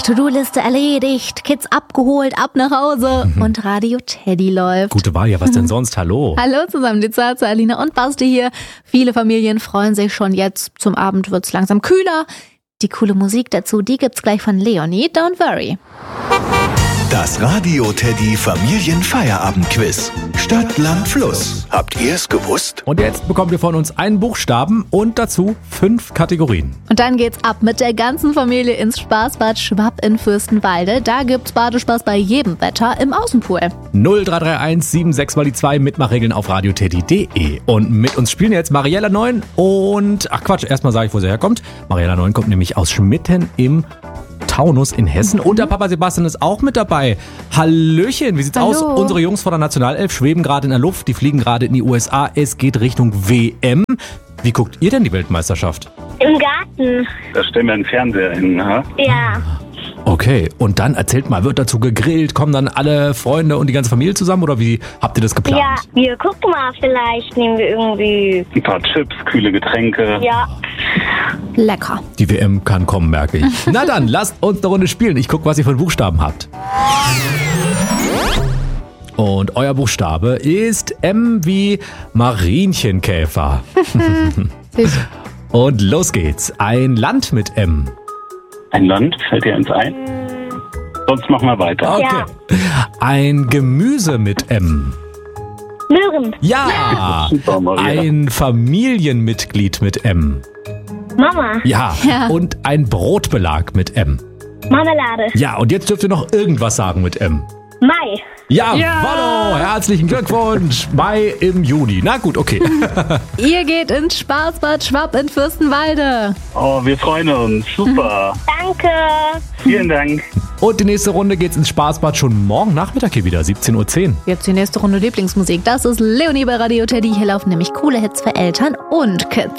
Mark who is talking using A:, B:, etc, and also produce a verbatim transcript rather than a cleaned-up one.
A: To-Do-Liste erledigt, Kids abgeholt, ab nach Hause mhm. und Radio Teddy läuft.
B: Gute Wahl, ja, was denn sonst? Hallo.
A: Hallo zusammen, die Zarte, Alina und Basti hier. Viele Familien freuen sich schon jetzt. Zum Abend wird's langsam kühler. Die coole Musik dazu, die gibt's gleich von Leonie, Don't Worry.
C: Das Radio Teddy Familienfeierabend-Quiz. Stadt, Land, Fluss. Habt ihr es gewusst?
B: Und jetzt bekommt ihr von uns einen Buchstaben und dazu fünf Kategorien.
A: Und dann geht's ab mit der ganzen Familie ins Spaßbad Schwab in Fürstenwalde. Da gibt's Badespaß bei jedem Wetter im Außenpool.
B: null drei drei eins sieben sechs mal die zwei Mitmachregeln auf radioteddy punkt de. Und mit uns spielen jetzt Mariella Neun und, ach Quatsch, erstmal sage ich, wo sie herkommt. Mariella Neun kommt nämlich aus Schmitten im Taunus in Hessen und der Papa Sebastian ist auch mit dabei. Hallöchen, wie sieht's
A: Hallo.
B: aus? Unsere Jungs von der Nationalelf schweben gerade in der Luft, die fliegen gerade in die U S A, es geht Richtung W M. Wie guckt ihr denn die Weltmeisterschaft?
D: Im Garten.
E: Da stellen wir einen Fernseher hin, ha?
D: Ja.
B: Okay, und dann erzählt mal, wird dazu gegrillt, kommen dann alle Freunde und die ganze Familie zusammen oder wie habt ihr das geplant?
D: Ja, wir gucken mal, vielleicht nehmen wir irgendwie...
E: Ein paar Chips, kühle Getränke.
D: Ja.
A: Lecker.
B: Die W M kann kommen, merke ich. Na dann, lasst uns eine Runde spielen. Ich gucke, was ihr für Buchstaben habt. Und euer Buchstabe ist M wie Marienchenkäfer. Und los geht's. Ein Land mit M.
E: Ein Land, fällt dir eins ein? Sonst machen wir weiter.
B: Okay.
D: Ja.
B: Ein Gemüse mit M.
D: Möhren.
B: Ja.
E: Super, Mariella.
B: Ein Familienmitglied mit M.
D: Mama.
B: Ja.
A: Ja.
B: Und ein Brotbelag mit M.
D: Marmelade.
B: Ja, und jetzt dürft ihr noch irgendwas sagen mit M.
D: Mai.
B: Ja, Wallo, herzlichen Glückwunsch. Mai im Juni. Na gut, okay.
A: Ihr geht ins Spaßbad Schwab in Fürstenwalde.
E: Oh, wir freuen uns. Super.
D: Danke.
E: Vielen Dank.
B: Und die nächste Runde geht's ins Spaßbad schon morgen Nachmittag hier wieder, siebzehn Uhr zehn.
A: Jetzt die nächste Runde Lieblingsmusik. Das ist Leonie bei Radio Teddy. Hier laufen nämlich coole Hits für Eltern und Kids.